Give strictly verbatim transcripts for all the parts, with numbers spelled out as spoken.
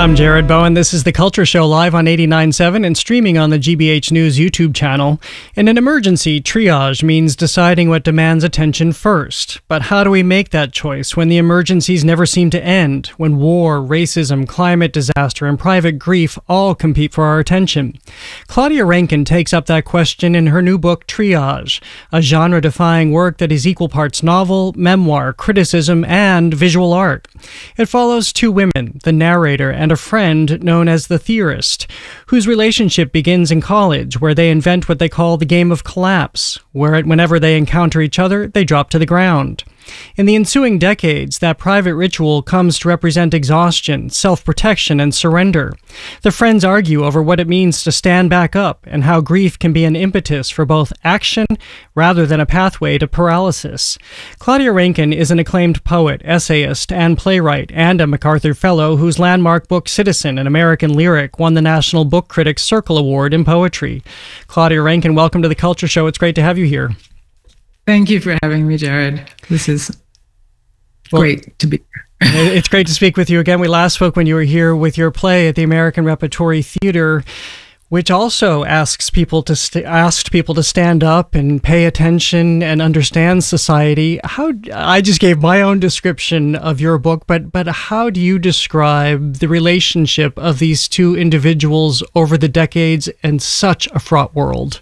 I'm Jared Bowen. This is The Culture Show, live on eighty-nine point seven and streaming on the G B H News YouTube channel. In an emergency, triage means deciding what demands attention first. But how do we make that choice when the emergencies never seem to end, when war, racism, climate disaster, and private grief all compete for our attention? Claudia Rankine takes up that question in her new book, Triage, a genre-defying work that is equal parts novel, memoir, criticism, and visual art. It follows two women, the narrator and a friend known as the theorist, whose relationship begins in college, where they invent what they call the game of collapse, where whenever they encounter each other, they drop to the ground. In the ensuing decades, that private ritual comes to represent exhaustion, self-protection, and surrender. The friends argue over what it means to stand back up and how grief can be an impetus for both action rather than a pathway to paralysis. Claudia Rankine is an acclaimed poet, essayist, and playwright, and a MacArthur Fellow whose landmark book Citizen, an American Lyric, won the National Book Critics Circle Award in Poetry. Claudia Rankine, welcome to The Culture Show. It's great to have you here. Thank you for having me, Jared. This is well, great to be here. It's great to speak with you again. We last spoke when you were here with your play at the American Repertory Theater, which also asks people to st- asked people to stand up and pay attention and understand society. How I just gave my own description of your book, but but how do you describe the relationship of these two individuals over the decades in such a fraught world?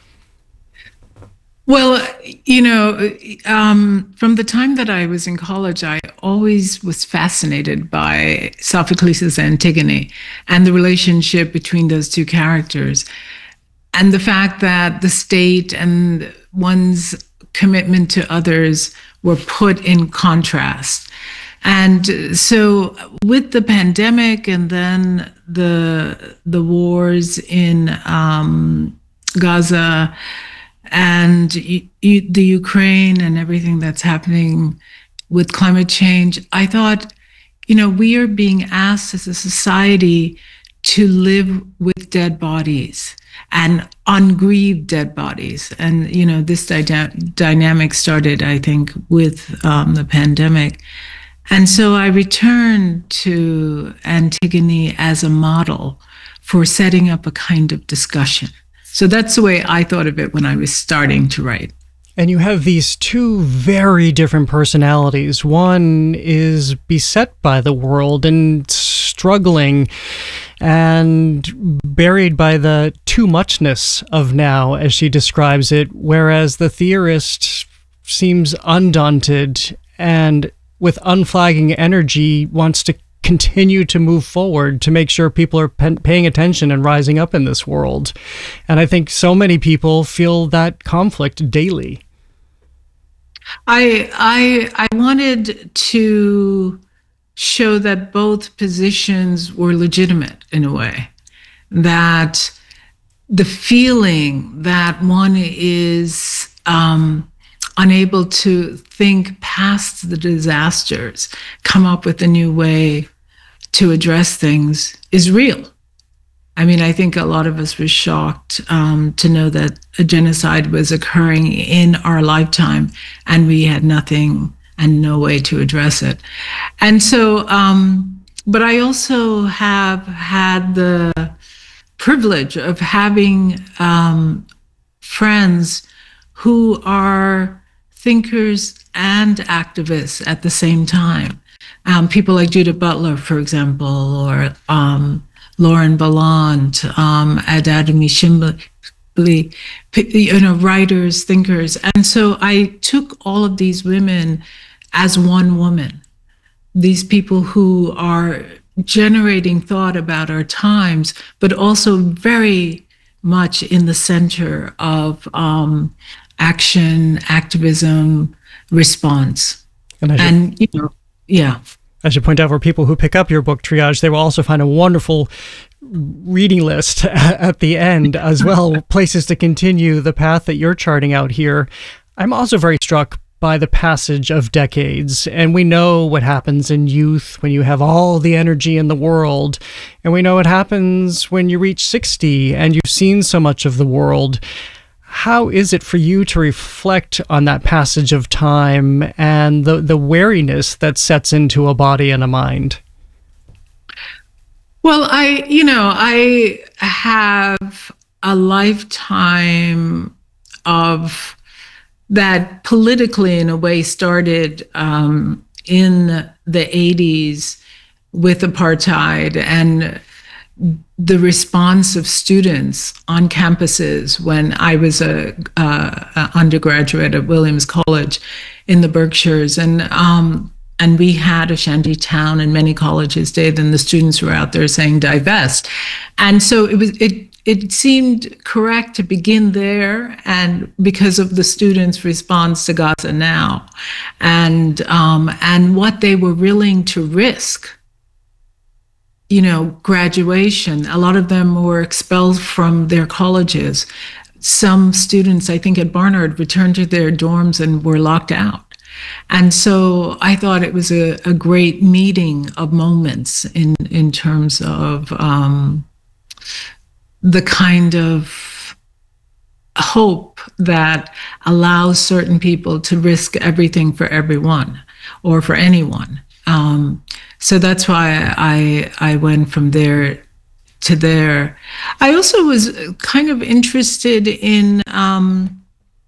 Well, you know, um, from the time that I was in college, I always was fascinated by Sophocles' Antigone and the relationship between those two characters, and the fact that the state and one's commitment to others were put in contrast. And so with the pandemic and then the the wars in um, Gaza, and you, you, the Ukraine and everything that's happening with climate change, I thought, you know, we are being asked as a society to live with dead bodies and ungrieved dead bodies. And, you know, this dy- dynamic started, I think, with um, the pandemic. And so I returned to Antigone as a model for setting up a kind of discussion. So that's the way I thought of it when I was starting to write. And you have these two very different personalities. One is beset by the world and struggling and buried by the too muchness of now, as she describes it, whereas the theorist seems undaunted and with unflagging energy wants to continue to move forward to make sure people are pen- paying attention and rising up in this world. And I think so many people feel that conflict daily. I I I wanted to show that both positions were legitimate in a way, that the feeling that one is um, unable to think past the disasters, come up with a new way to address things is real. I mean, I think a lot of us were shocked um, to know that a genocide was occurring in our lifetime and we had nothing and no way to address it. And so, um, but I also have had the privilege of having um, friends who are thinkers and activists at the same time. Um, people like Judith Butler, for example, or um, Lauren Ballant, um, Adadami Shimbly, you know, writers, thinkers. And so I took all of these women as one woman, these people who are generating thought about our times, but also very much in the center of um, action, activism, response. And, should, and you know, yeah. I should point out for people who pick up your book, Triage, they will also find a wonderful reading list at the end as well, places to continue the path that you're charting out here. I'm also very struck by the passage of decades, and we know what happens in youth when you have all the energy in the world, and we know what happens when you reach sixty and you've seen so much of the world. How is it for you to reflect on that passage of time and the, the wariness that sets into a body and a mind? Well, I, you know, I have a lifetime of that politically, in a way, started um, in the eighties with apartheid and the response of students on campuses when I was a, uh, a undergraduate at Williams College in the Berkshires, and um, and we had a shanty town and many colleges did, and the students were out there saying divest, and so it was it. It seemed correct to begin there, and because of the students' response to Gaza Now, and um, and what they were willing to risk. You know, graduation. A lot of them were expelled from their colleges. Some students, I think at Barnard, returned to their dorms and were locked out. And so I thought it was a, a great meeting of moments in in terms of. Um, the kind of hope that allows certain people to risk everything for everyone or for anyone. Um, so that's why I I went from there to there. I also was kind of interested in um,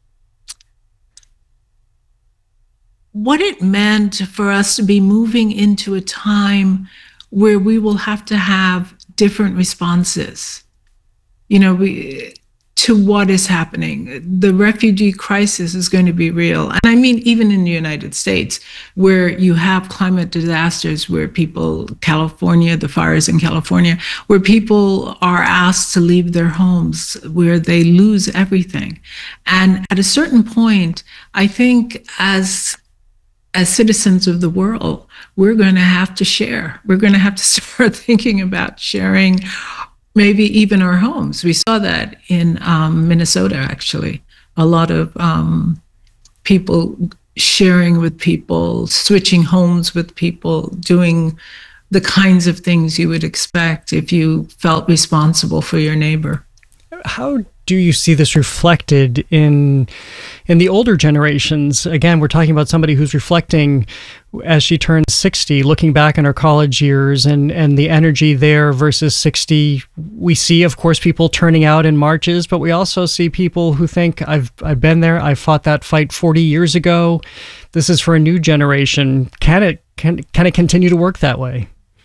what it meant for us to be moving into a time where we will have to have different responses. You know, we, to what is happening. The refugee crisis is going to be real. And I mean, even in the United States, where you have climate disasters, where people, California, the fires in California, where people are asked to leave their homes, where they lose everything. And at a certain point, I think as as citizens of the world, we're going to have to share. We're going to have to start thinking about sharing maybe even our homes. We saw that in um, Minnesota, actually. A lot of um, people sharing with people, switching homes with people, doing the kinds of things you would expect if you felt responsible for your neighbor. How do you see this reflected in in the older generations? Again, we're talking about somebody who's reflecting as she turns sixty, looking back on her college years and, and the energy there versus sixty. We see, of course, people turning out in marches, but we also see people who think, I've I've been there, I fought that fight forty years ago. This is for a new generation. Can it can can it continue to work that way?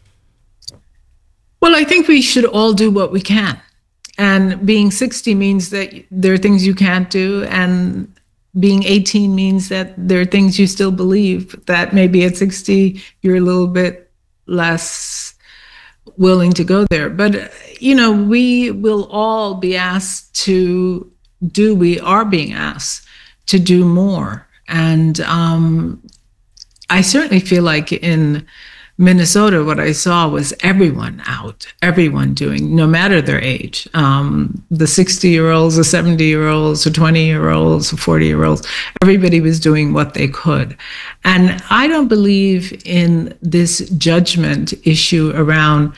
Well, I think we should all do what we can. And being sixty means that there are things you can't do, and being eighteen means that there are things you still believe that maybe at sixty you're a little bit less willing to go there. But, you know, we will all be asked to do, we are being asked to do more. And um, I certainly feel like in Minnesota, what I saw was everyone out, everyone doing, no matter their age, um, the sixty-year-olds, the seventy-year-olds, the twenty-year-olds, the forty-year-olds, everybody was doing what they could. And I don't believe in this judgment issue around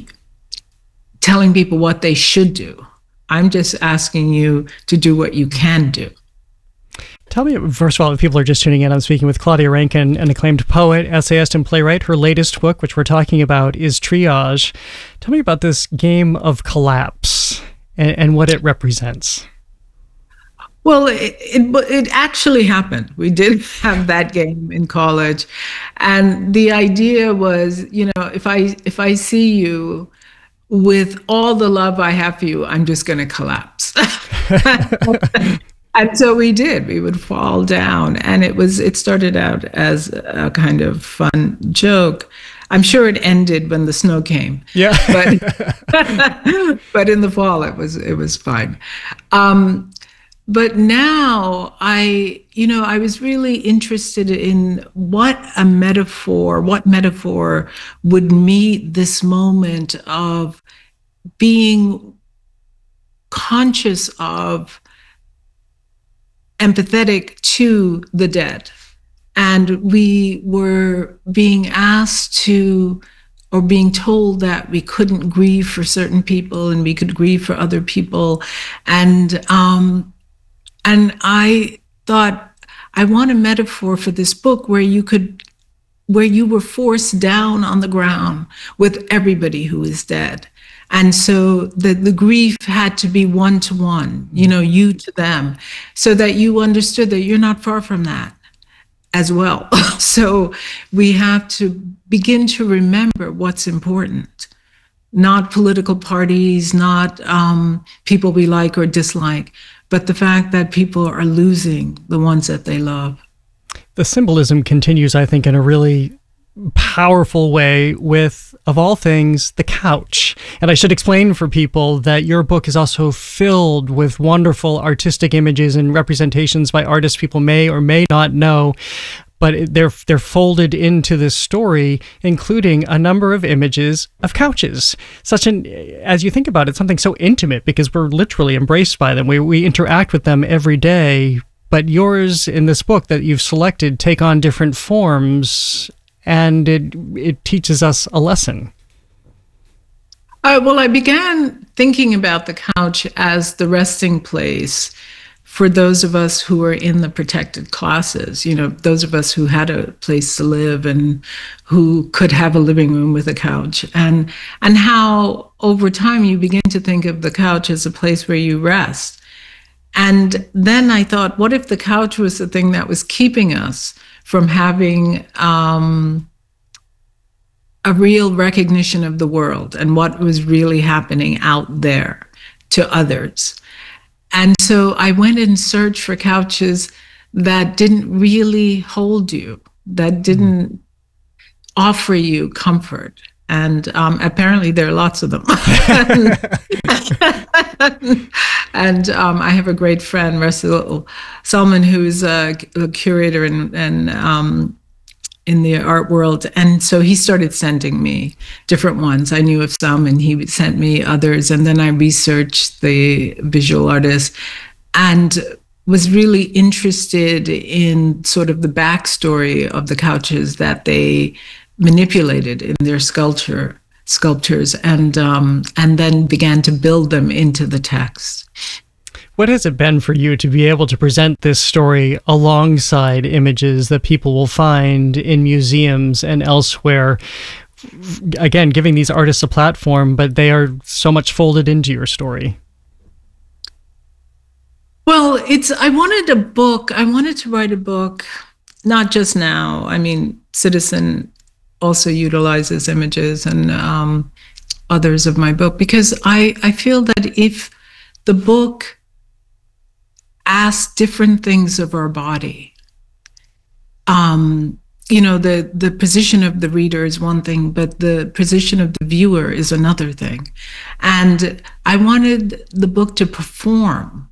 telling people what they should do. I'm just asking you to do what you can do. Tell me, first of all, if people are just tuning in, I'm speaking with Claudia Rankine, an acclaimed poet, essayist, and playwright. Her latest book, which we're talking about, is Triage. Tell me about this game of collapse and, and what it represents. Well, it, it it actually happened. We did have that game in college, and the idea was, you know, if I if I see you with all the love I have for you, I'm just going to collapse. And so we did. We would fall down, and it was. It started out as a kind of fun joke. I'm sure it ended when the snow came. Yeah. But but in the fall, it was it was fine. Um, but now I, you know, I was really interested in what a metaphor, what metaphor would meet this moment of being conscious of, empathetic to the dead. And we were being asked to, or being told that we couldn't grieve for certain people and we could grieve for other people. And um, and I thought, I want a metaphor for this book where you could where you were forced down on the ground with everybody who is dead. And so the, the grief had to be one to one, you know, you to them, so that you understood that you're not far from that as well. So we have to begin to remember what's important, not political parties, not um, people we like or dislike, but the fact that people are losing the ones that they love. The symbolism continues, I think, in a really powerful way with, of all things, the couch. And I should explain for people that your book is also filled with wonderful artistic images and representations by artists people may or may not know, but they're they're folded into this story, including a number of images of couches. Such an, as you think about it, something so intimate, because we're literally embraced by them. We we interact with them every day. But yours in this book that you've selected take on different forms, and it it teaches us a lesson. Uh, well, I began thinking about the couch as the resting place for those of us who are in the protected classes, you know, those of us who had a place to live and who could have a living room with a couch, and and how over time you begin to think of the couch as a place where you rest. And then I thought, what if the couch was the thing that was keeping us from having um, a real recognition of the world and what was really happening out there to others? And so I went and searched for couches that didn't really hold you, that didn't offer you comfort. And um, apparently there are lots of them. And um, I have a great friend, Russell Salman, who's a, a curator and, and um, in the art world. And so he started sending me different ones. I knew of some and he sent me others. And then I researched the visual artists and was really interested in sort of the backstory of the couches that they manipulated in their sculpture sculptures and um, and then began to build them into the text. What has it been for you to be able to present this story alongside images that people will find in museums and elsewhere? Again, giving these artists a platform, but they are so much folded into your story. Well, it's I wanted a book. I wanted to write a book, not just now. I mean, Citizen also utilizes images and um, others of my book, because I, I feel that if the book asks different things of our body, um, you know, the, the position of the reader is one thing, but the position of the viewer is another thing. And I wanted the book to perform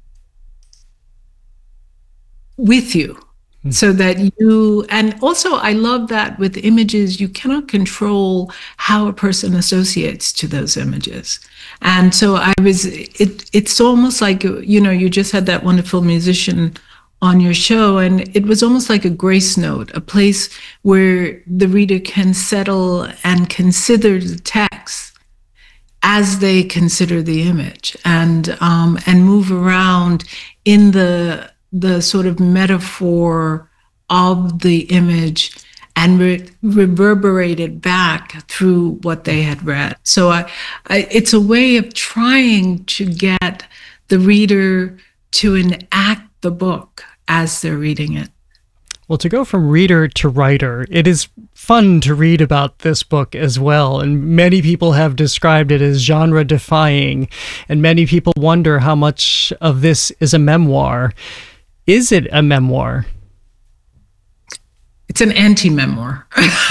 with you. So that you, and also I love that with images, you cannot control how a person associates to those images. And so I was, it it's almost like, you know, you just had that wonderful musician on your show, and it was almost like a grace note, a place where the reader can settle and consider the text as they consider the image, and um, and move around in the the sort of metaphor of the image and re- reverberate it back through what they had read. So I, I, it's a way of trying to get the reader to enact the book as they're reading it. Well, to go from reader to writer, it is fun to read about this book as well. And many people have described it as genre defying. And many people wonder how much of this is a memoir. Is it a memoir? It's an anti-memoir.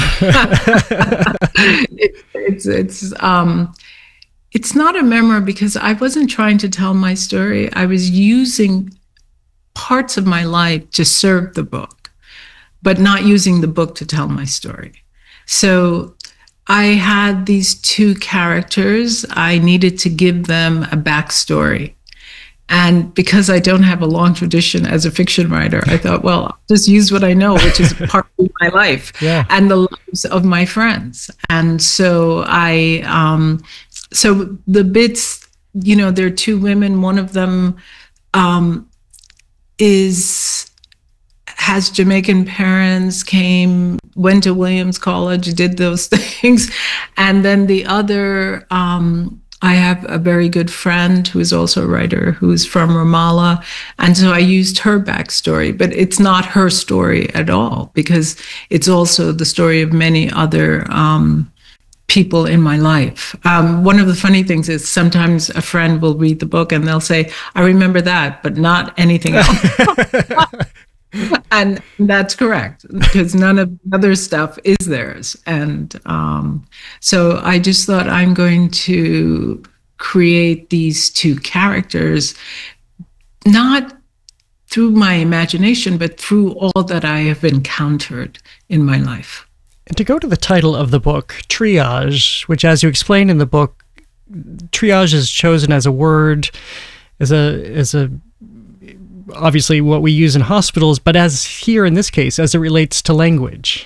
it, it's it's um, it's not a memoir because I wasn't trying to tell my story. I was using parts of my life to serve the book, but not using the book to tell my story. So I had these two characters. I needed to give them a backstory. And because I don't have a long tradition as a fiction writer, I thought, well, I'll just use what I know, which is part of my life yeah. and the lives of my friends. And so I, um, so the bits, you know, there are two women. One of them um, is has Jamaican parents, came went to Williams College, did those things. And then the other, um, I have a very good friend who is also a writer who's from Ramallah. And so I used her backstory, but it's not her story at all, because it's also the story of many other um, people in my life. Um, one of the funny things is sometimes a friend will read the book and they'll say, I remember that, but not anything else. And that's correct, because none of the other stuff is theirs. And um, so I just thought, I'm going to create these two characters, not through my imagination, but through all that I have encountered in my life. And to go to the title of the book, Triage, which, as you explain in the book, triage is chosen as a word, as a as a obviously what we use in hospitals, but as here in this case, as it relates to language.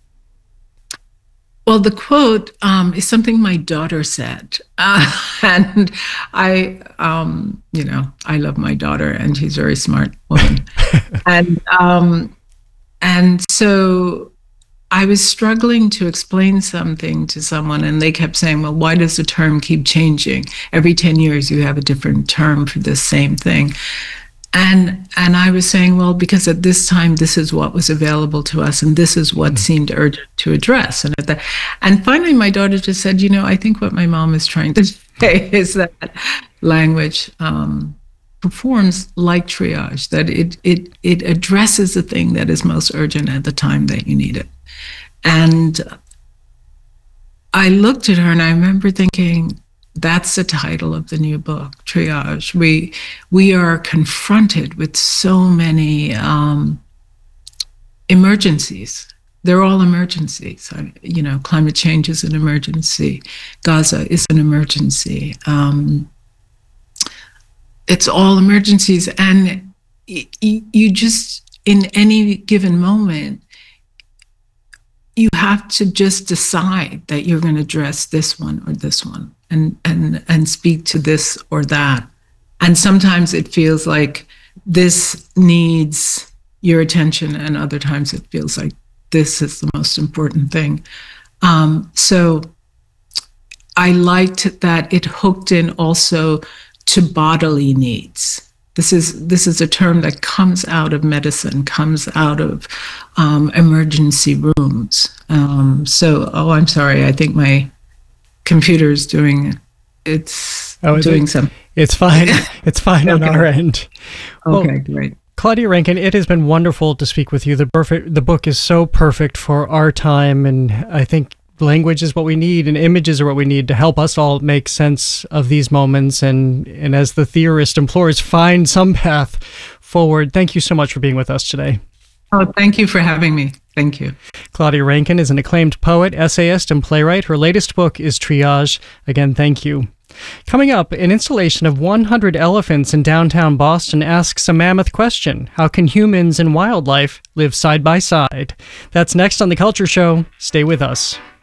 Well, the quote um, is something my daughter said. Uh, and I, um, you know, I love my daughter, and she's a very smart woman. and um, and so I was struggling to explain something to someone, and they kept saying, well, why does the term keep changing? Every ten years you have a different term for the same thing. And and I was saying, well, because at this time, this is what was available to us, and this is what seemed urgent to address. And at that, and finally, my daughter just said, you know, I think what my mom is trying to say is that language um, performs like triage, that it it it addresses the thing that is most urgent at the time that you need it. And I looked at her, and I remember thinking, that's the title of the new book, Triage. We we are confronted with so many um, emergencies. They're all emergencies. You know, climate change is an emergency. Gaza is an emergency. Um, it's all emergencies. And y- y- you just, in any given moment, you have to just decide that you're going to address this one or this one. And, and and speak to this or that. And sometimes it feels like this needs your attention, and other times it feels like this is the most important thing. Um, so I liked that it hooked in also to bodily needs. This is this is a term that comes out of medicine, comes out of um, emergency rooms. Um, so, oh, I'm sorry, I think my computer's doing it's oh, doing it, some. It's fine. It's fine okay. on our end. Okay, well, great. Claudia Rankine, it has been wonderful to speak with you. The perfect, the book is so perfect for our time, and I think language is what we need, and images are what we need to help us all make sense of these moments. And and as the theorist implores, find some path forward. Thank you so much for being with us today. Oh, thank you for having me. Thank you. Claudia Rankine is an acclaimed poet, essayist, and playwright. Her latest book is Triage. Again, thank you. Coming up, an installation of one hundred elephants in downtown Boston asks a mammoth question. How can humans and wildlife live side by side? That's next on The Culture Show. Stay with us.